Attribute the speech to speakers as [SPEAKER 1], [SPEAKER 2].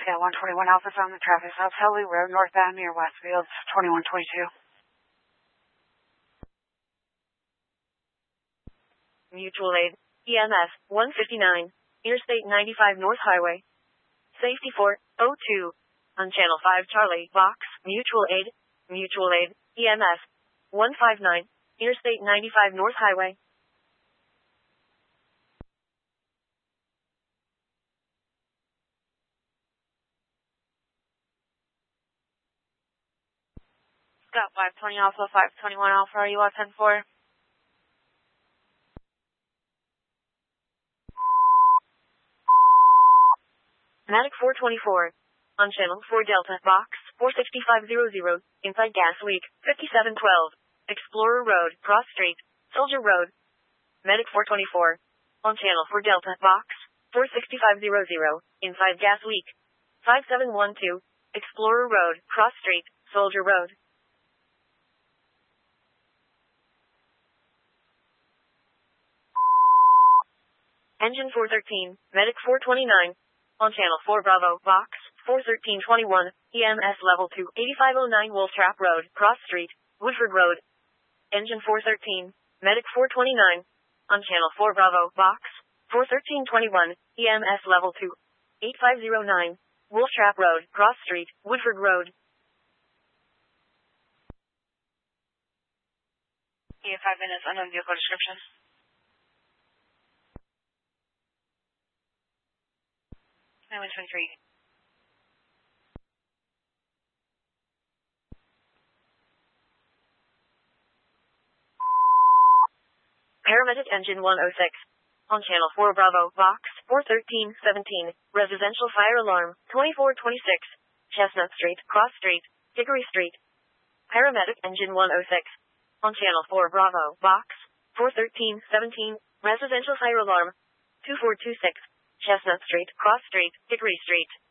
[SPEAKER 1] Scout 121 Alpha on the traffic South Helly Road, northbound near Westfields, 2122.
[SPEAKER 2] Mutual aid, EMS, 159, Interstate 95 North Highway. Safety 402. On Channel 5 Charlie, Box, Mutual aid, EMS, 159, Interstate 95 North Highway.
[SPEAKER 1] Scout 520 Alpha, 521 Alpha, are you on 10-4?
[SPEAKER 2] Medic 424. On Channel 4 Delta, Box, 46500, inside gas leak, 5712. Explorer Road, Cross Street, Soldier Road. Medic 424. On Channel 4 Delta, Box, 46500, inside gas leak, 5712. Explorer Road, Cross Street, Soldier Road. Engine 413, Medic 429. On Channel 4 Bravo, Box, 41321, EMS Level 2, 8509 Wolf Trap Road, Cross Street, Woodford Road. Engine 413, Medic 429. On Channel 4 Bravo, Box, 41321, EMS Level 2, 8509, Wolf Trap Road, Cross Street, Woodford Road.
[SPEAKER 1] You have 5 minutes, unknown vehicle description. Highway 23.
[SPEAKER 2] Paramedic Engine 106. On Channel 4 Bravo, Box, 41317, Residential Fire Alarm, 2426, Chestnut Street, Cross Street, Hickory Street. Paramedic Engine 106. On Channel 4 Bravo, Box, 41317, Residential Fire Alarm, 2426, Chestnut Street, Cross Street, Hickory Street.